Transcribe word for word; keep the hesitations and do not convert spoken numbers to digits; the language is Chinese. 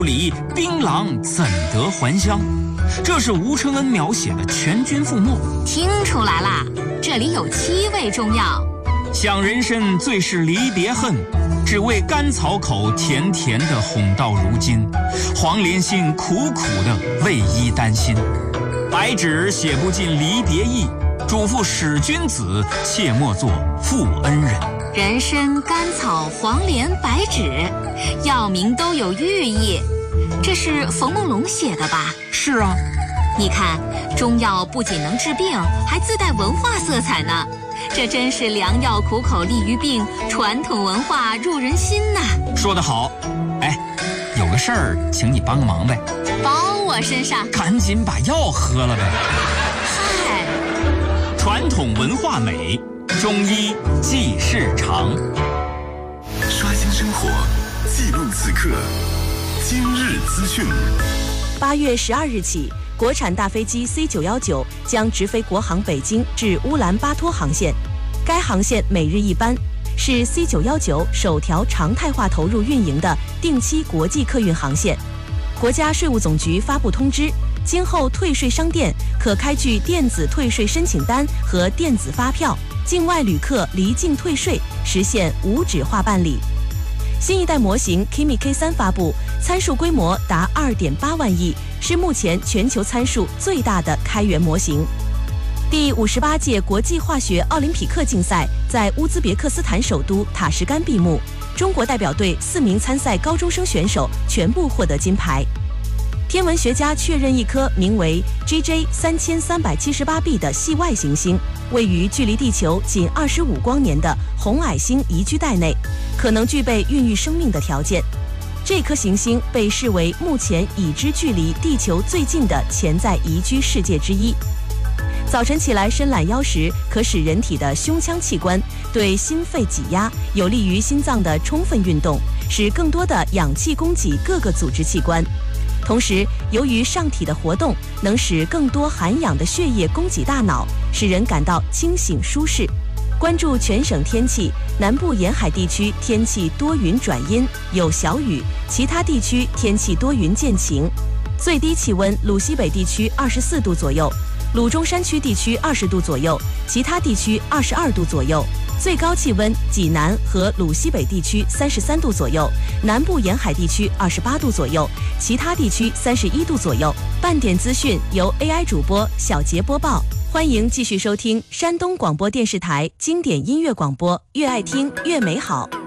里槟榔怎得还乡？这是吴承恩描写的全军覆没。 听出来啦，这里有七味中药。 想人生最是离别恨，只为甘草口甜甜的哄到如今，黄连心苦苦的为伊担心。白纸写不尽离别意，嘱咐使君子切莫作负恩人。 人参、甘草、黄连、白芷，药名都有寓意。这是冯梦龙写的吧？ 是啊。 你看，中药不仅能治病，还自带文化色彩呢。这真是良药苦口利于病，传统文化入人心呐。 说得好。哎，有个事儿，请你帮个忙呗。 包我身上。 赶紧把药喝了呗。 嗨， 传统文化美，中医记事长。 刷新生活，记录此刻，今日资讯。 八月十二日起，国产大飞机 C 九一九将直飞国航北京至乌兰巴托航线。该航线每日一班，是 C 九一九首条常态化投入运营的定期国际客运航线。国家税务总局发布通知，今后退税商店可开具电子退税申请单和电子发票，境外旅客离境退税实现无纸化办理。新一代模型 Kimi K 三 发布，参数规模达 二点八万亿，是目前全球参数最大的开源模型。第五十八届国际化学奥林匹克竞赛在乌兹别克斯坦首都塔什干闭幕，中国代表队四名参赛高中生选手全部获得金牌。天文学家确认一颗名为 G J 三千三百七十八 b 的系外行星位于距离地球仅二十五光年的红矮星宜居带内，可能具备孕育生命的条件。这颗行星被视为目前已知距离地球最近的潜在宜居世界之一。早晨起来伸懒腰时，可使人体的胸腔器官对心肺挤压，有利于心脏的充分运动，使更多的氧气供给各个组织器官。同时，由于上体的活动能使更多含氧的血液供给大脑，使人感到清醒舒适。关注全省天气，南部沿海地区天气多云转阴，有小雨，其他地区天气多云见晴。最低气温，鲁西北地区二十四度左右，鲁中山区地区二十度左右，其他地区二十二度左右。最高气温，济南和鲁西北地区三十三度左右，南部沿海地区二十八度左右，其他地区三十一度左右。半点资讯由 A I 主播小杰播报，欢迎继续收听山东广播电视台经典音乐广播，越爱听越美好。